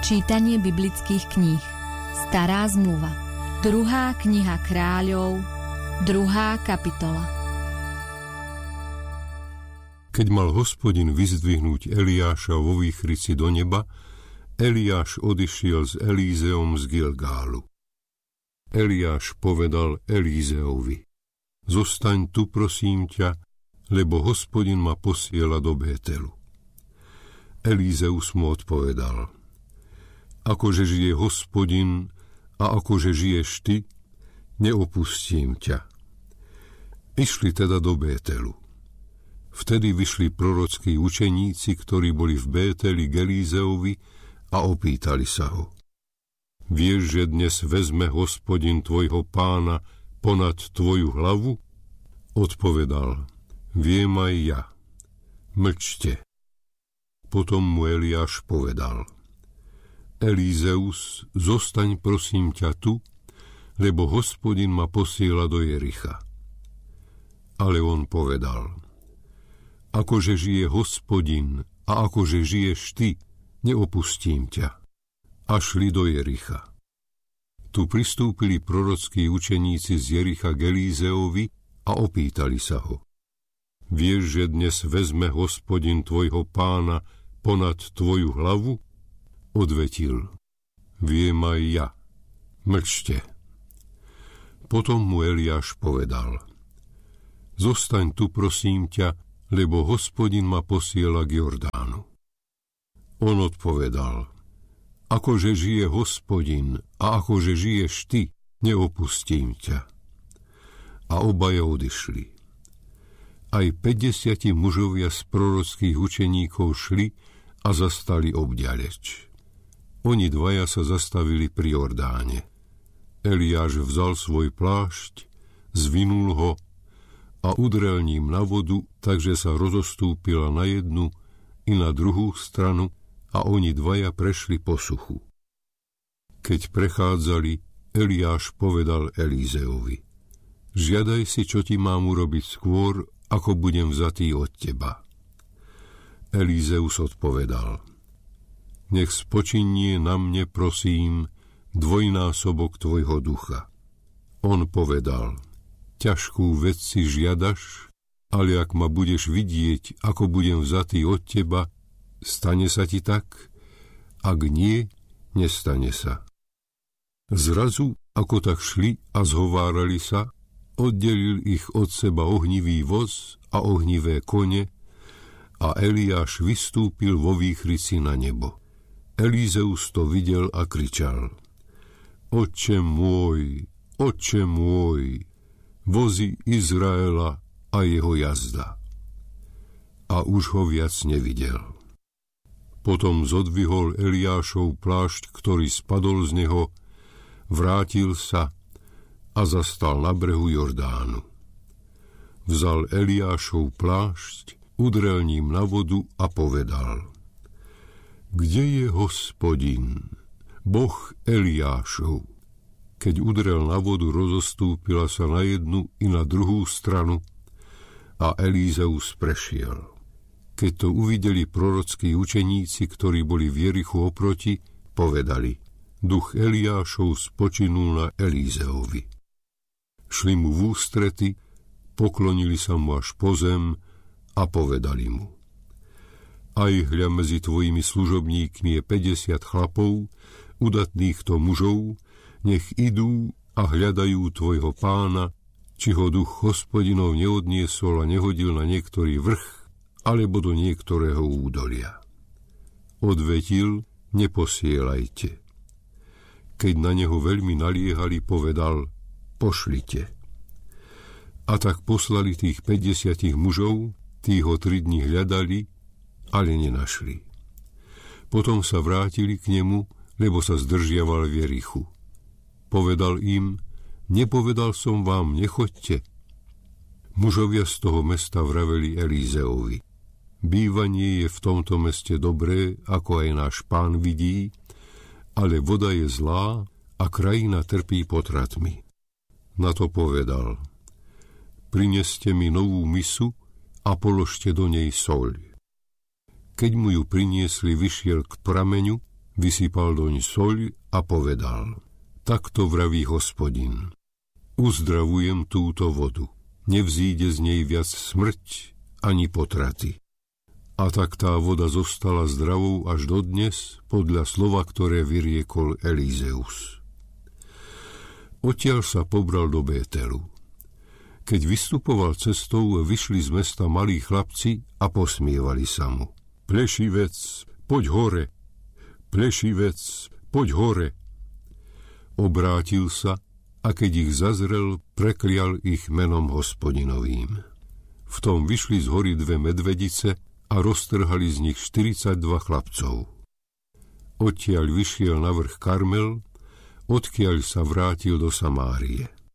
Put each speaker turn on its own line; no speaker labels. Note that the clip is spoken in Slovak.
Čítanie biblických kníh. Stará zmluva. 2. kniha Kráľov, 2. kapitola.
Keď mal Hospodin vyzdvihnúť Eliáša vo výchrici do neba, Eliáš odišiel s Elízeom z Gilgálu. Eliáš povedal Elízeovi: Zostaň tu, prosím ťa, lebo Hospodin ma posiela do Bételu. Elízeus mu odpovedal: Akože žije Hospodin a akože žiješ ty, neopustím ťa. Išli teda do Bételu. Vtedy vyšli prorockí učeníci, ktorí boli v Bételi k Elízeovi, a opýtali sa ho: Vieš, že dnes vezme Hospodin tvojho pána ponad tvoju hlavu? Odpovedal: Viem aj ja. Mlčte. Potom mu Eliáš povedal: Elízeus, zostaň prosím ťa tu, lebo Hospodin ma posiela do Jericha. Ale on povedal: Akože žije Hospodin a akože žiješ ty, neopustím ťa. A šli do Jericha. Tu pristúpili prorockí učeníci z Jericha k Elízeovi a opýtali sa ho: Vieš, že dnes vezme Hospodin tvojho pána ponad tvoju hlavu? Odvetil: Viem aj ja. Mlčte. Potom mu Eliáš povedal: Zostaň tu, prosím ťa, lebo Hospodin ma posiela k Jordánu. On odpovedal: Akože žije Hospodin a akože žiješ ty, neopustím ťa. A obaja odišli. Aj 50 mužovia z prorockých učeníkov šli a zastali obďaleč. Oni dvaja sa zastavili pri Jordáne. Eliáš vzal svoj plášť, zvinul ho a udrel ním na vodu, takže sa rozostúpila na jednu i na druhú stranu a oni dvaja prešli po suchu. Keď prechádzali, Eliáš povedal Elízeovi: Žiadaj si, čo ti mám urobiť skôr, ako budem vzatý od teba. Elízeus odpovedal: Nech spočinie na mne, prosím, dvojnásobok tvojho ducha. On povedal: Ťažkú vec si žiadaš, ale ak ma budeš vidieť, ako budem vzatý od teba, stane sa ti tak? Ak nie, nestane sa. Zrazu, ako tak šli a zhovárali sa, oddelil ich od seba ohnivý voz a ohnivé kone a Eliáš vystúpil vo výchrici na nebo. Elízeus to videl a kričal: Otče môj, vozy Izraela a jeho jazda. A už ho viac nevidel. Potom zodvihol Eliášov plášť, ktorý spadol z neho, vrátil sa a zastal na brehu Jordánu. Vzal Eliášov plášť, udrel ním na vodu a povedal: Kde je Hospodin, Boh Eliášov? Keď udrel na vodu, rozostúpila sa na jednu i na druhú stranu a Elízeus prešiel. Keď to uvideli prorockí učeníci, ktorí boli v Jerichu oproti, povedali: Duch Eliášov spočinul na Elízeovi. Šli mu v ústrety, poklonili sa mu až po zem a povedali mu: Aj hľa, medzi tvojimi služobníkmi je 50 chlapov, udatných to mužov, nech idú a hľadajú tvojho pána, či ho duch Hospodinov neodniesol a nehodil na niektorý vrch, alebo do niektorého údolia. Odvetil: Neposielajte. Keď na neho veľmi naliehali, povedal: Pošlite. A tak poslali tých 50 mužov, tí ho 3 dni hľadali, ale nenašli. Potom sa vrátili k nemu, lebo sa zdržiaval v Jerichu. Povedal im: Nepovedal som vám, nechoďte. Mužovia z toho mesta vraveli Elízeovi: Bývanie je v tomto meste dobré, ako aj náš pán vidí, ale voda je zlá a krajina trpí potratmi. Na to povedal: Prineste mi novú misu a položte do nej soľ. Keď mu ju priniesli, vyšiel k prameňu, Vysypal doň soľ a povedal: Takto vraví Hospodin. Uzdravujem túto vodu. Nevzíde z nej viac smrť ani potraty. A tak tá voda zostala zdravou až dodnes, podľa slova, ktoré vyriekol Elízeus. Odtiaľ sa pobral do Bételu. Keď vystupoval cestou, vyšli z mesta malí chlapci a posmievali sa mu. Plešivec, poď hore! Plešivec, poď hore! Obrátil sa a keď ich zazrel, preklial ich menom Hospodinovým. V tom vyšli z hory 2 medvedice a roztrhali z nich 42 chlapcov. Odtiaľ vyšiel na vrch Karmel, odkiaľ sa vrátil do Samárie.